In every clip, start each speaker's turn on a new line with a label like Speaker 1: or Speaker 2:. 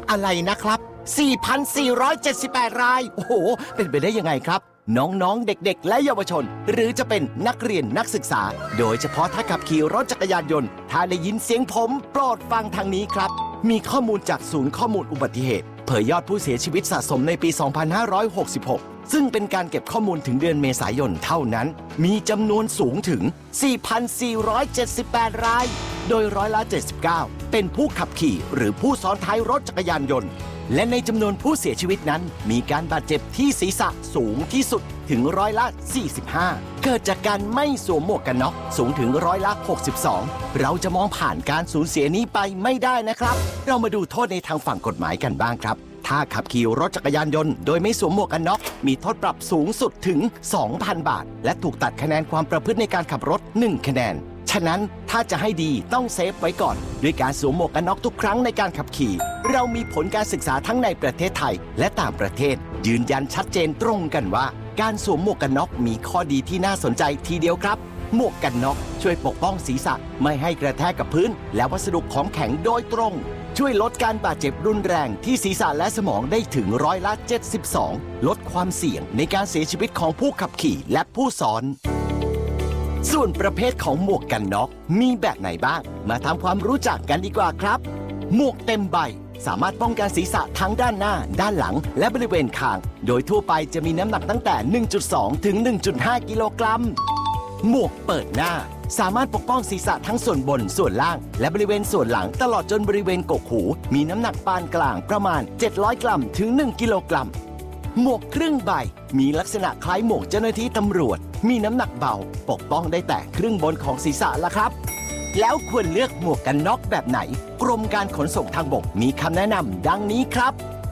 Speaker 1: อะไรนะครับ 4,478 รายโอ้โหเป็นไปได้ยังไงครับน้องๆเด็กๆและเยาวชนหรือจะเป็นนักเรียนนักศึกษาโดยเฉพาะถ้าขับขี่รถจักรยานยนต์ถ้าได้ยินเสียงผมโปรดฟังทางนี้ครับมีข้อมูลจากศูนย์ข้อมูลอุบัติเหตุเผยยอดผู้เสียชีวิตสะสมในปี 2566 ซึ่งเป็นการเก็บข้อมูลถึงเดือนเมษายนเท่านั้นมีจำนวนสูงถึง 4,478 รายโดย79%เป็นผู้ขับขี่หรือผู้ซ้อนท้ายรถจักรยานยนต์และในจำนวนผู้เสียชีวิตนั้นมีการบาดเจ็บที่ศีรษะสูงที่สุดถึง45%เกิดจากการไม่สวมหมวกกันน็อกสูงถึง62%เราจะมองผ่านการสูญเสียนี้ไปไม่ได้นะครับเรามาดูโทษในทางฝั่งกฎหมายกันบ้างครับถ้าขับขี่รถจักรยานยนต์โดยไม่สวมหมวกกันน็อกมีโทษปรับสูงสุดถึง 2,000 บาทและถูกตัดคะแนนความประพฤติในการขับรถ1คะแนนฉะนั้นถ้าจะให้ดีต้องเซฟไว้ก่อนด้วยการสวมหมวกกันน็อกทุกครั้งในการขับขี่เรามีผลการศึกษาทั้งในประเทศไทยและต่างประเทศยืนยันชัดเจนตรงกันว่าการสวมหมวกกันน็อกมีข้อดีที่น่าสนใจทีเดียวครับหมวกกันน็อกช่วยปกป้องศีรษะไม่ให้กระแทกกับพื้นและวัสดุของแข็งโดยตรงช่วยลดการบาดเจ็บรุนแรงที่ศีรษะและสมองได้ถึง72%ลดความเสี่ยงในการเสียชีวิตของผู้ขับขี่และผู้ซ้อนส่วนประเภทของหมวกกันน็อกมีแบบไหนบ้างมาทำความรู้จักกันดีกว่าครับหมวกเต็มใบสามารถป้องกันศีรษะทั้งด้านหน้าด้านหลังและบริเวณคางโดยทั่วไปจะมีน้ำหนักตั้งแต่ 1.2 ถึง 1.5 กิโลกรัมหมวกเปิดหน้าสามารถปกป้องศีรษะทั้งส่วนบนส่วนล่างและบริเวณส่วนหลังตลอดจนบริเวณกกหูมีน้ำหนักปานกลางประมาณ700 กรัมถึง 1 กิโลกรัมหมวกครึ่งใบมีลักษณะคล้ายหมวกเจ้าหน้าที่ตำรวจมีน้ำหนักเบาปกป้องได้แต่ครึ่งบนของศีรษะละครับแล้วควรเลือกหมวกกันน็อกแบบไหนกรมการขนส่งทางบกมีคำแนะนำดังนี้ครับ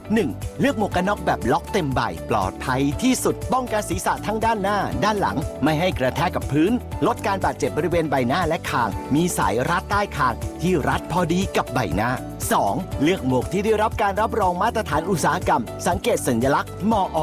Speaker 1: 1. เลือกหมวกกันน็อกแบบล็อกเต็มใบปลอดภัยที่สุดป้องกันศีรษะทั้งด้านหน้าด้านหลังไม่ให้กระแทกกับพื้นลดการบาดเจ็บบริเวณใบหน้าและคางมีสายรัดใต้คางที่รัดพอดีกับใบหน้า 2. เลือกหมวกที่ได้รับการรับรองมาตรฐานอุตสาหกรรมสังเกตสัญลักษณ์มอก.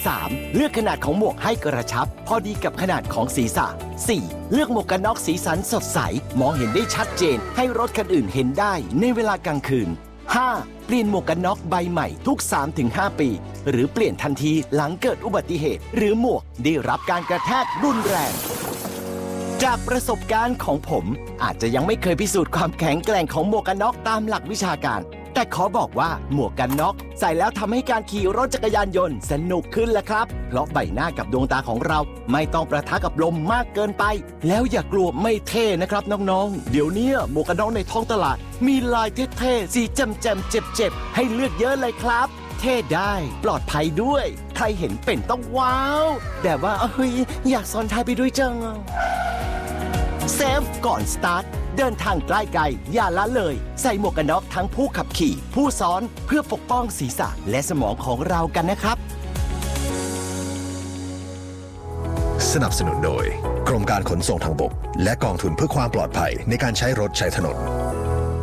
Speaker 1: 3. เลือกขนาดของหมวกให้กระชับพอดีกับขนาดของศีรษะ 4. เลือกหมวกกันน็อกสีสันสดใสมองเห็นได้ชัดเจนให้รถคันอื่นเห็นได้ในเวลากลางคืน 5. เปลี่ยนหมวกกันน็อกใบใหม่ทุก 3-5 ปีหรือเปลี่ยนทันทีหลังเกิดอุบัติเหตุหรือหมวกได้รับการกระแทกรุนแรงจากประสบการณ์ของผมอาจจะยังไม่เคยพิสูจน์ความแข็งแกร่งของหมวกกันน็อกตามหลักวิชาการแต่ขอบอกว่าหมวกกันน็อกใส่แล้วทำให้การขี่รถจักรยานยนต์สนุกขึ้นแหละครับเพราะใบหน้ากับดวงตาของเราไม่ต้องประทะกับลมมากเกินไปแล้วอย่ากลัวไม่เท่นะครับน้องๆเดี๋ยวนี้หมวกกันน็อกในท้องตลาดมีลายเท่ๆสีแจ่มๆเจ็บๆให้เลือกเยอะเลยครับเท่ได้ปลอดภัยด้วยใครเห็นเป็นต้องว้าวแบบว่าเฮ้ยอยากซ้อนท้ายไปด้วยจังเซฟก่อนสตาร์ทเดินทางใกล้ไกลอย่าละเลยใส่หมวกกันน็อกทั้งผู้ขับขี่ผู้ซ้อนเพื่อปกป้องศีรษะและสมองของเรากันนะครับ
Speaker 2: สนับสนุนโดยกรมการขนส่งทางบกและกองทุนเพื่อความปลอดภัยในการใช้รถใช้ถนน